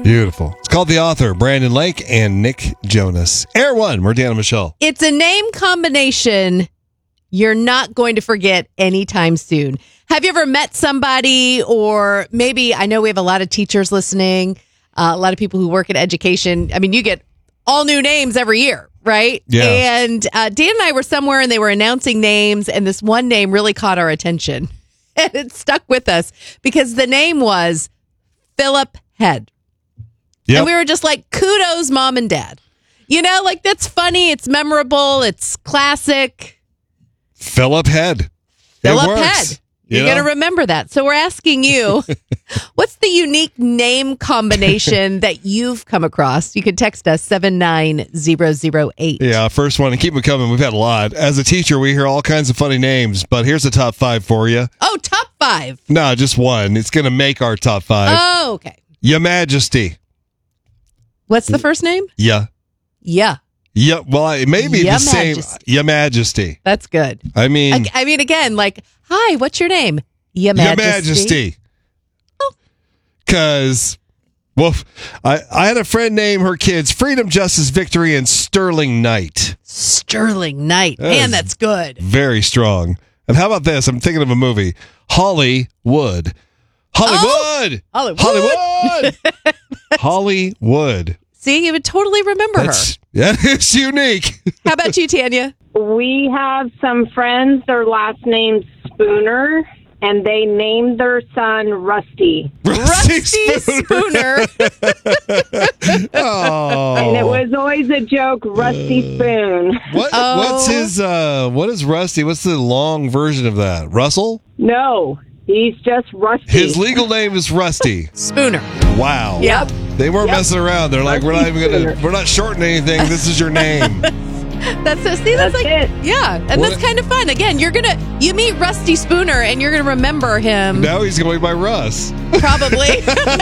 Beautiful. It's called The Author, Brandon Lake and Nick Jonas. Air One, we're Deanna Michelle. It's a name combination you're not going to forget anytime soon. Have you ever met somebody, or maybe, I know we have a lot of teachers listening, a lot of people who work in education. I mean, you get all new names every year, right? Yeah. And Dan and I were somewhere and they were announcing names, and this one name really caught our attention. And it stuck with us because the name was Philip Head. Yep. And we were just like, kudos, mom and dad. You know, like, that's funny. It's memorable. It's classic. Philip Head. Philip works. Head. You're going to remember that. So we're asking you, what's the unique name combination that you've come across? You can text us 79008. Yeah, first one, and keep them coming. We've had a lot. As a teacher, we hear all kinds of funny names, but here's the top 5 for you. Oh, top 5. No, just one. It's going to make our top 5. Oh, okay. Your Majesty. What's the first name? Yeah. Yeah. Yeah, well, it may be Your the same. Majesty. Your Majesty. That's good. I mean, again, like, hi, what's your name? Your Your Majesty. Majesty. Because, well, I had a friend name her kids Freedom, Justice, Victory, and Sterling Knight. Sterling Knight. That Man, is that's good. Very strong. And how about this? I'm thinking of a movie. Hollywood. Hollywood. Hollywood. Hollywood. See, you would totally remember her. That is unique. How about you, Tanya? We have some friends, their last name's Spooner, and they named their son Rusty. Rusty Spooner. Oh. And it was always a joke, Rusty Spoon. What's his, what is Rusty? What's the long version of that? Russell? No, he's just Rusty. His legal name is Rusty. Spooner. Wow. Yep. They weren't messing around. They're like, we're not shortening anything. This is your name. That's like, it. yeah, and that's kind of fun. Again, you meet Rusty Spooner, and you're gonna remember him. Now he's going by Russ. Probably.